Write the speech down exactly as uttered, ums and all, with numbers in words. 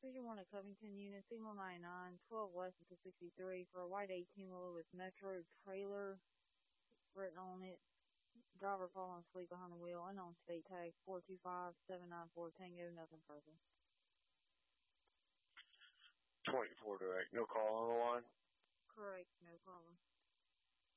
Precision one at Covington, unit signal ninety-nine, twelve west to sixty-three for a white eighteen-wheeler with Metro trailer written on it. Driver falling asleep behind the wheel, unknown state tag four two five seven nine four Tango, nothing further. twenty-four direct, no call on the line? Correct, no problem.